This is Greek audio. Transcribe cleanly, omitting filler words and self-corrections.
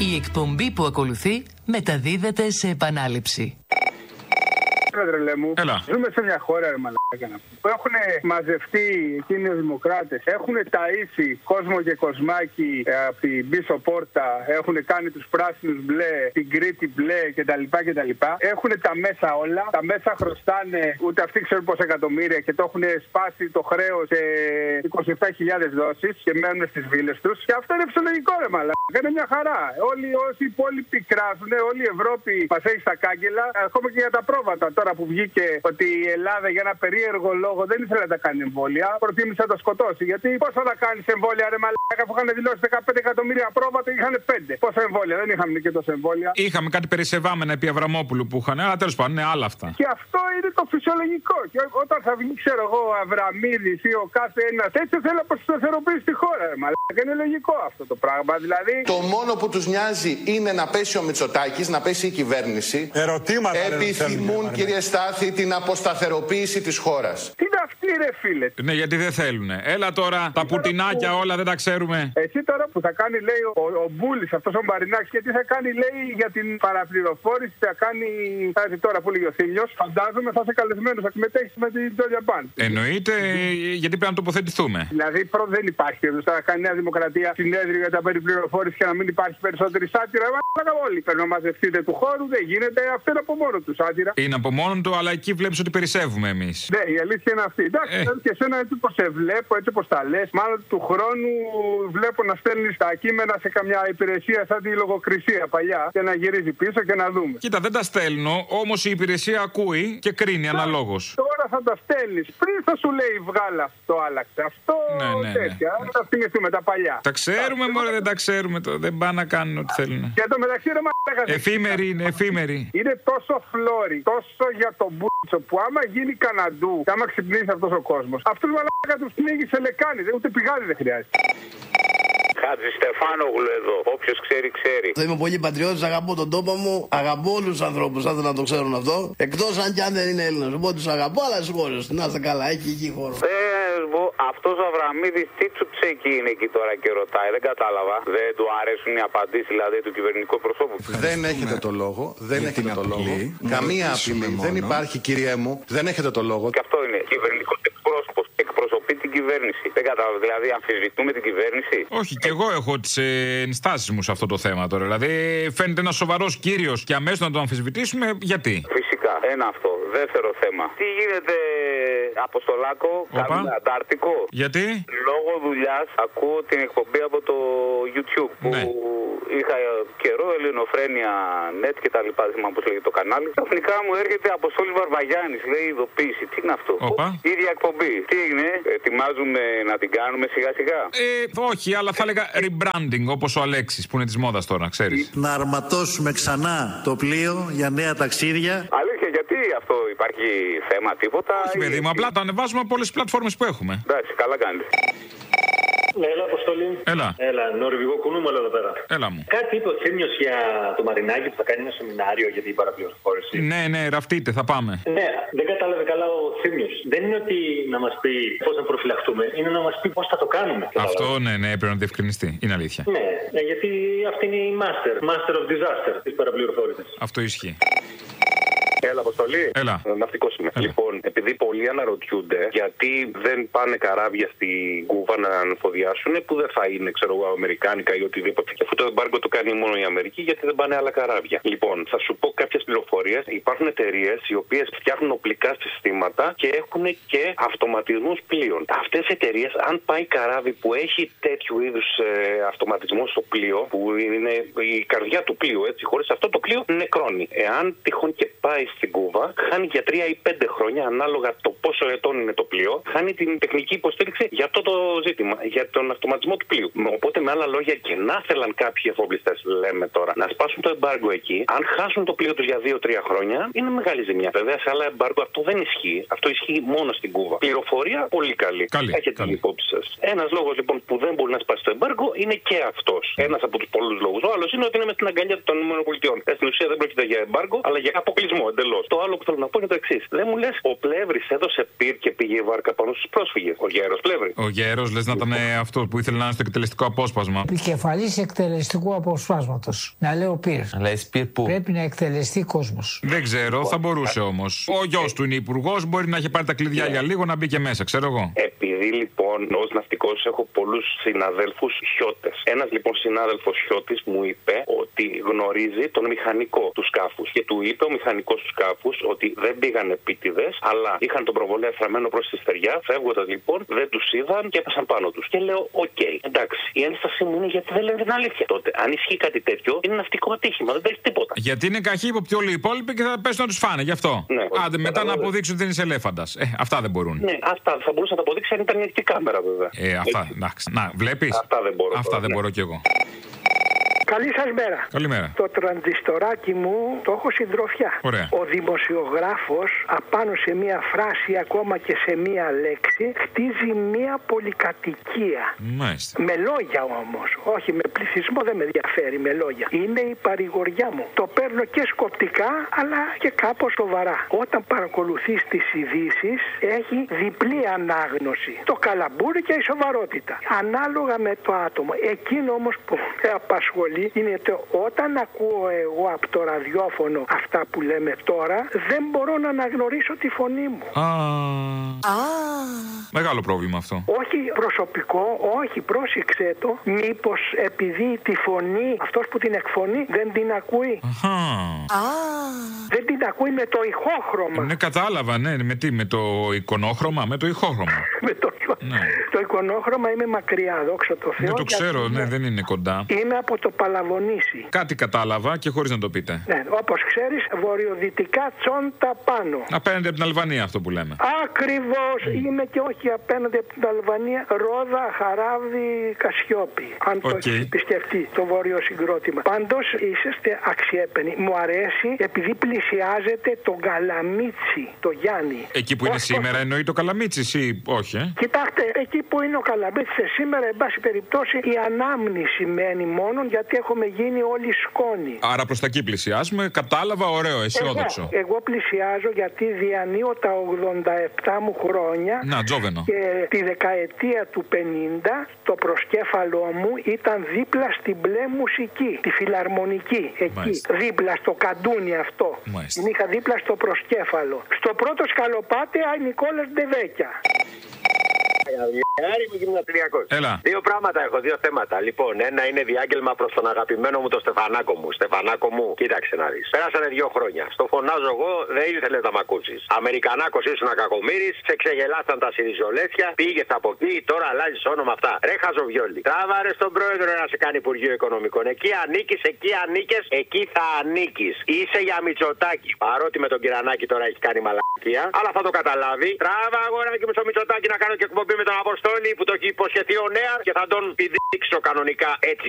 Η εκπομπή που ακολουθεί μεταδίδεται σε επανάληψη. Τρελέ μου. Ζούμε σε μια χώρα, που έχουν μαζευτεί εκείνοι οι δημοκράτες, έχουν ταΐσει κόσμο και κοσμάκι από την πίσω πόρτα, έχουν κάνει τους πράσινους μπλε, την Κρήτη μπλε κτλ. Έχουν τα μέσα όλα, τα μέσα χρωστάνε ούτε αυτοί ξέρουν πόσα εκατομμύρια και το έχουν σπάσει το χρέος σε 27.000 δόσεις και μένουν στις βίλες τους. Και αυτό είναι φυσιολογικό, ρε μαλάκα. Είναι μια χαρά. Όλοι όσοι υπόλοιποι κράζουν, όλη η Ευρώπη μας έχει στα κάγκελα, ακόμα και για τα πρόβατα. Τώρα που βγήκε ότι η Ελλάδα για ένα περίεργο λόγο δεν ήθελε να τα κάνει εμβόλια, προτίμησε να τα σκοτώσει. Γιατί πώς θα τα κάνει εμβόλια, ρε μαλάκα, που είχαν δηλώσει 15 εκατομμύρια πρόβατα και είχαν 5. Πόσα εμβόλια, δεν είχαμε και τόσα εμβόλια. Είχαμε κάτι περισεβάμενα επί Αβραμόπουλου που είχαν, αλλά τέλος πάντων είναι άλλα αυτά. Και αυτό είναι το φυσιολογικό. Και όταν θα βγει, ξέρω εγώ, ο Αβραμίδης ή ο κάθε ένας έτσι θέλει να αποσταθεροποιήσει τη χώρα, ρε μαλάκα. Είναι λογικό αυτό το πράγμα. Δηλαδή. Το μόνο που τους νοιάζει είναι να πέσει ο Μητσοτάκης, να πέσει η κυβέρνηση. Ερωτήματα. Επιθυμούν, κύριε Στάθη, την αποσταθεροποίηση της χώρας. Τι είναι αυτή, ρε φίλε. Ναι, γιατί δεν θέλουνε. Έλα τώρα, τα πουτινάκια όλα δεν τα ξέρουμε. Εσύ τώρα που θα κάνει, λέει, ο Μπούλης, αυτός ο Μπαρινάκης, και τι θα κάνει, λέει, για την παραπληροφόρηση, θα κάνει. Κάτι τώρα που λέγει ο Θήλιος, φαντάζομαι θα είσαι καλεσμένος, θα συμμετέχεις με την Τζόλια Μπαν. Εννοείται, γιατί πρέπει να τοποθετηθούμε. Δηλαδή, πρώτα δεν υπάρχει εδώ. Θα κάνει Νέα Δημοκρατία συνέδριο για τα περιπληροφόρηση και να μην υπάρχει περισσότερη σάτυρα. Όλοι πρέπει να μαζευτείτε του χώρου, δεν γίνεται. Αυτό είναι από μόνο του σάτυρα. Είναι από μόνο του, αλλά εκεί βλέπεις ότι περισσεύουμε εμείς. Ναι, η αλήθεια είναι αυτή. Εντάξει, και εσένα έτσι όπως σε βλέπω, έτσι όπως τα λες, μάλλον του χρόνου βλέπω να στέλνεις τα κείμενα σε καμιά υπηρεσία σαν τη λογοκρισία παλιά και να γυρίζει πίσω και να δούμε. Κοίτα, δεν τα στέλνω, όμως η υπηρεσία ακούει και κρίνει αναλόγως. Τώρα θα τα στέλνεις. Πριν θα σου λέει βγάλα αυτό, άλλαξε αυτό, τέτοια. Θα θυμηθούμε τα παλιά. Τα ξέρουμε, μωρέ, δεν τα ξέρουμε. Δεν πάνε να κάνουν ό,τι θέλουν. Και το μεταξύ ρε μαλάκα. Εφήμερη είναι, εφήμερη. Είναι τόσο φλόρι, τόσο για τον μπούτσο που άμα γίνει καναντού, και άμα ξυπνήσει αυτός ο κόσμος, αυτούς μαλάκα τους πνίγει σε λεκάνη, ούτε πηγάδι δεν χρειάζεται. Χάτζη Στεφάνογλου εδώ. Όποιος ξέρει, ξέρει. Θα είμαι πολύ πατριώτης, αγαπώ τον τόπο μου, αγαπώ όλους τους ανθρώπους, θα ήθελα να το ξέρουν αυτό. Εκτός αν κι αν δεν είναι Έλληνας. Οπότε τους αγαπώ, αλλά στις χώρες. Να είστε καλά, έχει εκεί χώρο. Αυτός ο Αβραμίδης τι τσουτσέκι είναι εκεί τώρα και ρωτάει, δεν κατάλαβα. Δεν του αρέσουν οι απαντήσεις δηλαδή του κυβερνητικού προσώπου. Δεν έχετε το λόγο, δεν έχετε το λόγο. Καμία απειλή. Δεν υπάρχει, κύριέ μου, δεν έχετε το λόγο. Και αυτό είναι κυβερνητικός εκπρόσωπος. Εκπροσωπεί την κυβέρνηση. Δεν κατάλαβα, δηλαδή αμφισβητούμε την κυβέρνηση. Όχι, και εγώ έχω τις ενστάσεις μου σε αυτό το θέμα τώρα. Δηλαδή φαίνεται ένας σοβαρός κύριος και αμέσως να το αμφισβητήσουμε, γιατί. Φυσικά, ένα αυτό. Δεύτερο θέμα. Τι γίνεται, Αποστολάκο, κάνουμε Αντάρτικο. Γιατί? Λόγω δουλειάς ακούω την εκπομπή από το YouTube που είχα καιρό, Ελληνοφρένια Net και τα λοιπά, δεν θυμάμαι πώς λέγεται το κανάλι. Ξαφνικά μου έρχεται Αποστόλης Βαρβαγιάννης, λέει ειδοποίηση. Τι είναι αυτό? Ίδια εκπομπή. Τι είναι, ετοιμάζουμε να την κάνουμε σιγά σιγά? Όχι, αλλά θα έλεγα rebranding, όπως ο Αλέξης που είναι της μόδας τώρα, ξέρεις. Να αρματώσουμε ξανά το πλοίο για νέα ταξίδια. Αλήθεια, γιατί αυτό υπάρχει θέμα, τίποτα? Όχι, παιδί μου, απλά το ανεβάζουμε από όλες τις πλατφόρμες που έχουμε. Εντάξει, καλά κάνετε. Ναι, έλα, Αποστολή. Έλα. Νορβηγό κουνούμαλο εδώ πέρα. Έλα μου. Κάτι είπε ο Θήμιος για το Μαρινάκι που θα κάνει ένα σεμινάριο για την παραπληροφόρηση. Ναι, ραφτείτε, θα πάμε. Ναι, δεν κατάλαβε καλά ο Θήμιος. Δεν είναι ότι να μας πει πώς να προφυλαχτούμε, είναι να μας πει πώς θα το κάνουμε. Αυτό ναι, πρέπει να διευκρινιστεί. Είναι αλήθεια. Ναι, γιατί αυτή είναι η master of disaster της παραπληροφόρησης. Αυτό ισχύει. Έλα, Αποστολή. Έλα. Ναυτικός είμαι. Λοιπόν, επειδή πολλοί αναρωτιούνται γιατί δεν πάνε καράβια στην Κούβα να ανεφοδιάσουν, που δεν θα είναι, ξέρω εγώ, αμερικάνικα ή οτιδήποτε. Και αυτό το εμπάργκο το κάνει μόνο η Αμερική, γιατί δεν πάνε άλλα καράβια. Λοιπόν, θα σου πω κάποιες πληροφορίες. Υπάρχουν εταιρείες οι οποίες φτιάχνουν οπλικά συστήματα και έχουν και αυτοματισμούς πλοίων. Αυτές οι εταιρείες, αν πάει καράβι που έχει τέτοιου είδους αυτοματισμό στο πλοίο, που είναι η καρδιά του πλοίου, έτσι, χωρίς αυτό το πλοίο νεκρώνει. Εάν τυχόν και πάει στην Κούβα, χάνει για 3 ή 5 χρόνια, ανάλογα το πόσο ετών είναι το πλοίο, χάνει την τεχνική υποστήριξη για αυτό το ζήτημα, για τον αυτοματισμό του πλοίου. Οπότε, με άλλα λόγια, και να θέλαν κάποιοι εφοπλιστές, λέμε τώρα, να σπάσουν το εμπάργκο εκεί, αν χάσουν το πλοίο τους για 2-3 χρόνια, είναι μεγάλη ζημιά. Βέβαια, σε άλλα εμπάργκο αυτό δεν ισχύει. Αυτό ισχύει μόνο στην Κούβα. Πληροφορία πολύ καλή. Έχετε την υπόψη σας. Ένας λόγος λοιπόν που δεν μπορεί να σπάσει το εμπάργκο είναι και αυτός. Ένας από τους πολλούς λόγους. Ο άλλος είναι ότι είναι με την αγκαλιά των ΗΠΑ. Στην ουσία δεν πρόκειται για εμπάργκο, αλλά για αποκλεισμό εντελώς. εντελώς. Το άλλο που θέλω να πω είναι το εξής. Δεν μου λες, ο Πλεύρης έδωσε πυρ και πήγε η βάρκα πάνω στους πρόσφυγες. Ο Γέρος Πλεύρη. Ο Γέρος λες να ήταν αυτό που ήθελε να είναι στο εκτελεστικό απόσπασμα. Επικεφαλής εκτελεστικού αποσπάσματος. Να λέω πυρ. Λες πυρ πού? Πρέπει να εκτελεστεί κόσμος. Δεν ξέρω, θα μπορούσε όμως. Ο γιος του είναι υπουργός, μπορεί να έχει πάρει τα κλειδιά για λίγο να μπει και μέσα, ξέρω εγώ. Επειδή λοιπόν ως ναυτικός έχω πολλούς συναδέλφους χιώτες. Ένας λοιπόν συνάδελφος χιώτης μου είπε ότι γνωρίζει τον μηχανικό του σκάφους. Και του είπε ο μηχανικός του σκάφους ότι δεν πήγαν επίτηδες, αλλά είχαν τον προβολέα στραμμένο προς τη στεριά. Φεύγοντας λοιπόν, δεν τους είδαν και έπεσαν πάνω τους. Και λέω, οκ, εντάξει. Η ένστασή μου είναι γιατί δεν λένε την αλήθεια. Τότε, αν ισχύει κάτι τέτοιο, είναι ναυτικό ατύχημα, δεν παίζει τίποτα. Γιατί είναι καχύποπτοι όλοι οι υπόλοιποι και θα πέσουν να τους φάνε, γι' αυτό. Ναι, άντε, μετά να αποδείξουν ότι δεν είσαι ελέφαντας. Αυτά δεν μπορούν. Ναι, αυτά θα μπορούσα να τα αποδείξει αν ήταν η κάμερα, βέβαια. Αυτά, εντάξει. Να, βλέπεις. Αυτά δεν μπορώ κι εγώ. Καλή σας μέρα. Καλημέρα. Το τρανζιστοράκι μου το έχω συντροφιά. Ωραία. Ο δημοσιογράφος απάνω σε μία φράση, ακόμα και σε μία λέξη, χτίζει μία πολυκατοικία. Μάλιστα. Με λόγια όμως. Όχι, με πληθυσμό δεν με ενδιαφέρει, με λόγια. Είναι η παρηγοριά μου. Το παίρνω και σκοπτικά, αλλά και κάπως σοβαρά. Όταν παρακολουθείς τις ειδήσεις, έχει διπλή ανάγνωση. Το καλαμπούρι και η σοβαρότητα. Ανάλογα με το άτομο. Εκείνο όμως που με απασχολεί είναι το όταν ακούω εγώ από το ραδιόφωνο αυτά που λέμε τώρα, δεν μπορώ να αναγνωρίσω τη φωνή μου. Μεγάλο πρόβλημα αυτό. Όχι προσωπικό, όχι, πρόσεξε το. Μήπως επειδή τη φωνή, αυτός που την εκφωνεί δεν την ακούει. Δεν την ακούει με το ηχόχρωμα. Ναι, κατάλαβα, ναι. Με τι, με το εικονόχρωμα, με το ηχόχρωμα. Το εικονόχρωμα είμαι μακριά, δόξα τω Θεώ. Ναι, το ξέρω, ναι, δεν είναι κοντά. Είμαι από το Παλαβονήσι. Κάτι κατάλαβα και χωρίς να το πείτε. Ναι, όπως ξέρεις, βορειοδυτικά Τσόντα πάνω. Απέναντι από την Αλβανία αυτό που λέμε. Ακριβώς, είμαι και όχι απέναντι από την Αλβανία. Ρόδα, Χαράβδη, Κασιόπη. Αν το έχεις επισκεφτεί το βόρειο συγκρότημα. Πάντως είσαστε αξιέπαινοι. Μου αρέσει επειδή πλησιάζετε τον Καλαμίτσι, το Γιάννη. Εκεί που είναι σήμερα εννοεί το Καλαμίτσι ή όχι, Κοιτάξτε, εκεί που είναι ο Καλαμίτσης σήμερα, εν πάση περιπτώσει, η ανάμνηση μένει μόνο γιατί έχουμε γίνει όλοι σκόνοι. Άρα προς τα εκεί πλησιάζουμε, κατάλαβα, ωραίο, αισιόδοξο. Εγώ πλησιάζω γιατί διανύω τα 87 μου χρόνια. Να, τζόβενο. Και τη δεκαετία του 50 το προσκέφαλό μου ήταν δίπλα στην μπλε μουσική, τη φιλαρμονική. Εκεί, μάλιστα, δίπλα στο καντούνι αυτό. Μάλιστα. Την είχα δίπλα στο προσκέφαλο. Στο πρώτο σκαλοπάτι, η Νικόλας Ντεβέκια. Έλα. Δύο πράγματα έχω, δύο θέματα. Λοιπόν, ένα είναι διάγγελμα προς τον αγαπημένο μου τον Στεφανάκο μου. Στεφανάκο μου, κοίταξε να δεις. Πέρασανε 2 χρόνια. Στο φωνάζω εγώ, δεν ήθελες να μ' ακούσεις. Αμερικανάκος ήσουν κακομοίρης, σε ξεγελάσαν τα Συριζολέθια, πήγες από εκεί, τώρα αλλάζεις όνομα αυτά. Ρε χαζοβιόλι. Τράβαρε στον πρόεδρο να σε κάνει Υπουργείο Οικονομικών. Εκεί ανήκεις, εκεί ανήκες, εκεί θα ανήκεις. Είσαι για Μητσοτάκη. Παρότι με τον Κυρανάκη τώρα έχει κάνει μαλακία, αλλά θα το καταλάβει. Τράβα αγοράκι μου στο Μητσοτάκη να κάνω και εκπομπή με τον Αποστόλη που το έχει υποσχεθεί ο Νέα και θα τον πηδήξω κανονικά έτσι